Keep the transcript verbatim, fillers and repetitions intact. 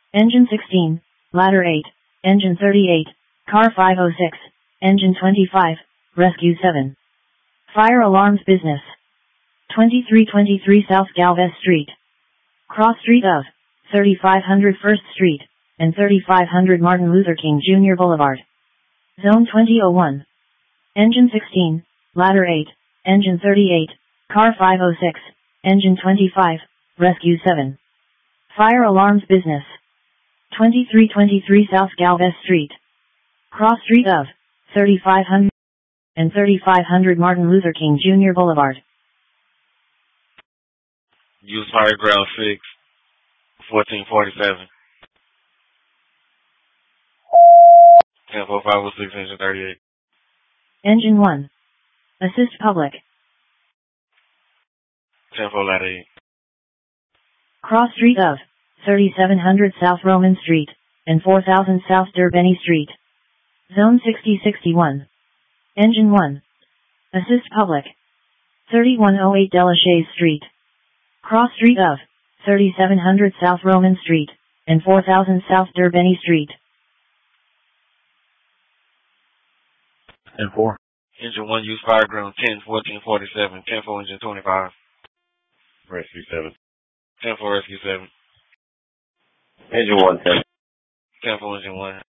Engine sixteen, ladder eight, engine thirty-eight, car five oh six, engine twenty-five, rescue seven. Fire alarms business. twenty-three twenty-three South Galvez Street. Cross street of thirty-five hundred First Street and thirty-five hundred Martin Luther King Junior Boulevard. Zone twenty oh one. Engine sixteen, ladder eight, engine thirty-eight, car five oh six, engine twenty-five, rescue seven. Fire alarms business. twenty-three twenty-three South Galvez Street. Cross street of thirty-five hundred and thirty-five hundred Martin Luther King Junior Boulevard. Use fire ground six, fourteen forty-seven. ten four five oh six, engine thirty-eight. Engine one. Assist public. ten four ladder eight. Cross street of thirty-seven hundred South Roman Street and four thousand South Derbeny Street. Zone sixty sixty-one. Engine one. Assist public. thirty-one oh eight Delachaise Street. Cross street of thirty-seven hundred South Roman Street and four thousand South Derbeny Street. ten four. Engine one, use fire ground ten, fourteen forty-seven. ten four, engine twenty-five. Rescue seven. ten four, rescue seven. Engine one ten. ten four, engine one.